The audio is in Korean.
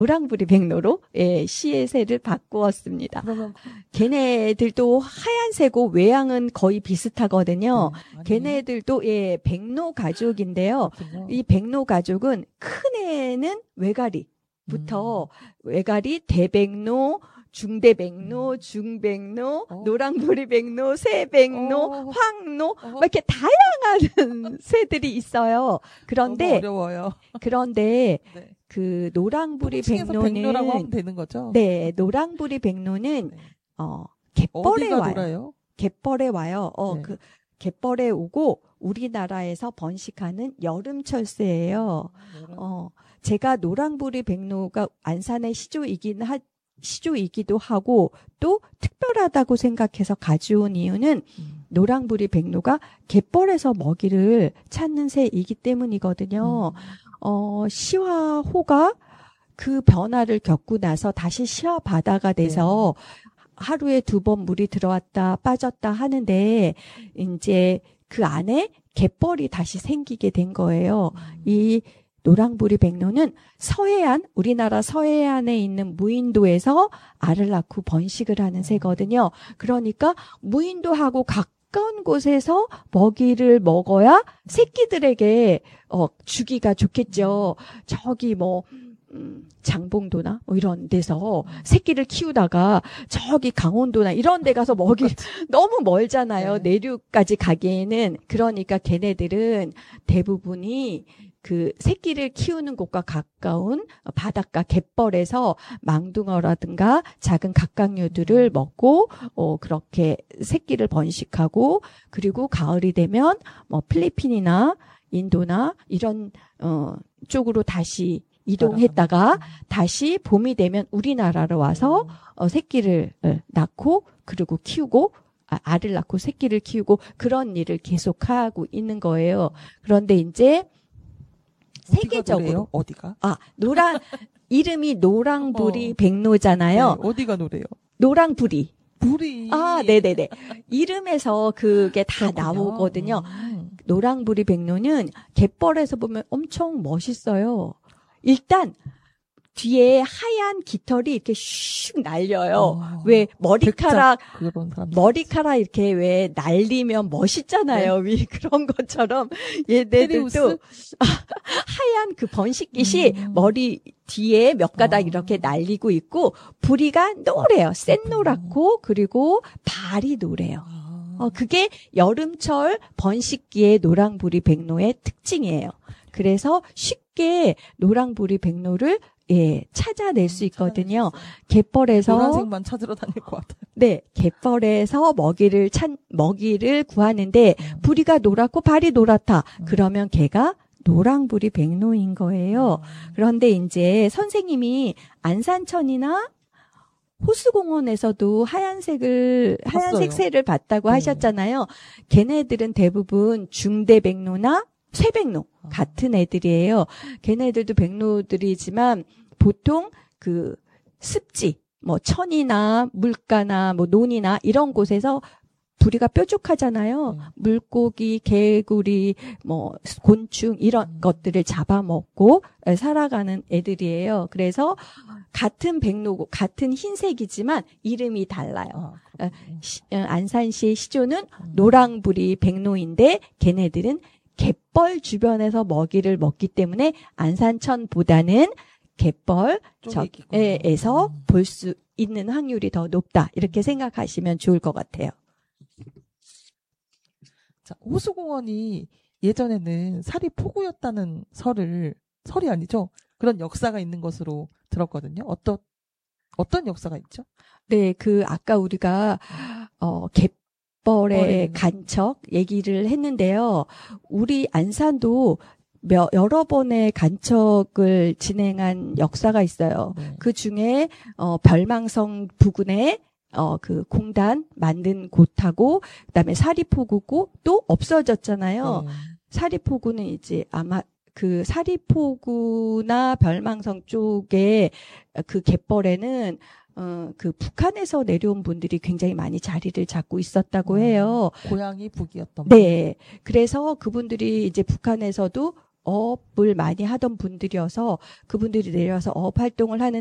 노랑부리 백로로 예, 시의 새를 바꾸었습니다. 그러면 걔네들도 하얀새고 외양은 거의 비슷하거든요. 아니, 걔네들도 예, 백로 가족인데요. 그렇군요. 이 백로 가족은 큰 애는 외가리부터 외가리, 대백로, 중대백로, 중백로, 노랑부리 백로, 새백로, 황로 막 이렇게 다양한 새들이 있어요. 너무 그런데 어려워요. 네. 그 노랑부리 통칭해서 백로는 백로라고 하면 되는 거죠? 네, 노랑부리 백로는 네. 갯벌에 어디가 와요. 놀아요? 갯벌에 와요. 네. 그 갯벌에 오고 우리나라에서 번식하는 여름철새예요. 제가 노랑부리 백로가 안산의 시조이기도 하고 또 특별하다고 생각해서 가져온 이유는 노랑부리 백로가 갯벌에서 먹이를 찾는 새이기 때문이거든요. 시와 호가 그 변화를 겪고 나서 다시 시와 바다가 돼서 하루에 2번 물이 들어왔다 빠졌다 하는데 이제 그 안에 갯벌이 다시 생기게 된 거예요. 이 노랑부리 백로는 서해안, 우리나라 서해안에 있는 무인도에서 알을 낳고 번식을 하는 새거든요. 그러니까 무인도하고 가까운 곳에서 먹이를 먹어야 새끼들에게 주기가 좋겠죠. 저기 장봉도나 이런 데서 새끼를 키우다가 저기 강원도나 이런 데 가서 먹이 너무 멀잖아요. 네. 내륙까지 가기에는. 그러니까 걔네들은 대부분이 그 새끼를 키우는 곳과 가까운 바닷가 갯벌에서 망둥어라든가 작은 각각류들을 먹고 그렇게 새끼를 번식하고 그리고 가을이 되면 필리핀이나 인도나 이런 쪽으로 다시 이동했다가 다시 봄이 되면 우리나라로 와서 새끼를 낳고 그리고 키우고 알을 낳고 새끼를 키우고 그런 일을 계속하고 있는 거예요. 그런데 이제 세계적으로 어디가? 이름이 노랑부리 백로잖아요. 네, 어디가 노래요? 노랑부리. 부리. 네네네. 이름에서 그게 다 그렇군요. 나오거든요. 노랑부리 백로는 갯벌에서 보면 엄청 멋있어요. 일단 뒤에 하얀 깃털이 이렇게 슉 날려요. 왜 머리카락 이렇게 왜 날리면 멋있잖아요. 위 그런 것처럼 얘네들도 하얀 그 번식깃이 머리 뒤에 몇 가닥 이렇게 날리고 있고 부리가 노래요. 샛노랗고 그리고 발이 노래요. 그게 여름철 번식기의 노랑부리 백로의 특징이에요. 그래서 쉽게 노랑부리 백로를 찾아낼 수 있거든요. 갯벌에서 노란색만 찾으러 다닐 것 같아요. 네, 갯벌에서 먹이를 구하는데 부리가 노랗고 발이 노랗다. 그러면 걔가 노랑부리 백로인 거예요. 그런데 이제 선생님이 안산천이나 호수공원에서도 하얀색 새를 봤다고 하셨잖아요. 걔네들은 대부분 중대백로나 쇠백로 같은 애들이에요. 걔네들도 백로들이지만 보통 그 습지, 천이나 물가나 논이나 이런 곳에서 부리가 뾰족하잖아요. 물고기, 개구리, 곤충 이런 것들을 잡아먹고 살아가는 애들이에요. 그래서 같은 백로고 같은 흰색이지만 이름이 달라요. 안산시의 시조는 노랑부리 백로인데 걔네들은 갯벌 주변에서 먹이를 먹기 때문에 안산천보다는 갯벌에서 볼 수 있는 확률이 더 높다. 이렇게 생각하시면 좋을 것 같아요. 자, 호수공원이 예전에는 살이 폭우였다는 설이 아니죠? 그런 역사가 있는 것으로 들었거든요. 어떤 역사가 있죠? 네, 아까 우리가 갯벌의 간척 얘기를 했는데요. 우리 안산도 여러 번의 간척을 진행한 역사가 있어요. 그 중에 별망성 부근에 그 공단 만든 곳하고 그다음에 사리포구고 또 없어졌잖아요. 사리포구는 이제 아마 그 사리포구나 별망성 쪽에 그 갯벌에는 그 북한에서 내려온 분들이 굉장히 많이 자리를 잡고 있었다고 해요. 고향이 북이었던 네. 그래서 그분들이 이제 북한에서도 어업을 많이 하던 분들이어서 그분들이 내려와서 어업 활동을 하는